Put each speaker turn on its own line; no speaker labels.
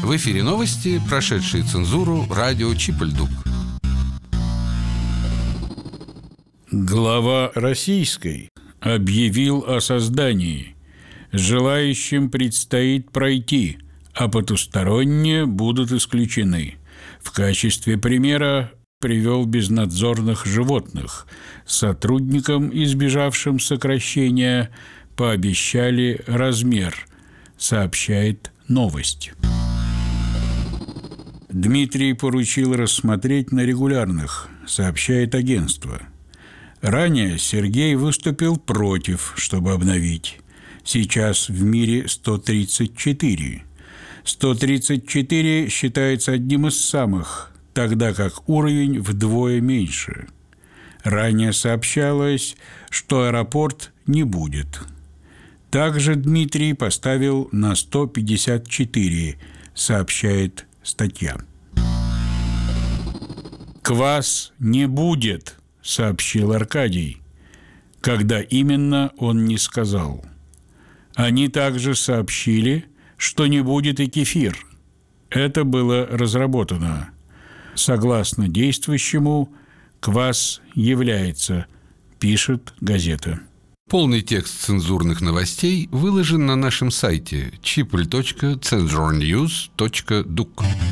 В эфире новости, прошедшие цензуру, радио Чип-Ль-Дук.
Глава российской объявил о создании. Желающим предстоит пройти, а потусторонние будут исключены. В качестве примера привел безнадзорных животных. Сотрудникам, избежавшим сокращения, пообещали размер, сообщает «Новость». Дмитрий поручил рассмотреть на регулярных, сообщает агентство. Ранее Сергей выступил против, чтобы обновить. Сейчас в мире 134. 134 считается одним из самых, тогда как уровень вдвое меньше. Ранее сообщалось, что аэропорт не будет. Также Дмитрий поставил на 154, сообщает статья. «Квас не будет», сообщил Аркадий. Когда именно, он не сказал. Они также сообщили, что не будет и кефир. Это было разработано. Согласно действующему, квас является, пишет газета.
Полный текст цензурных новостей выложен на нашем сайте chipl.censurnews.duc.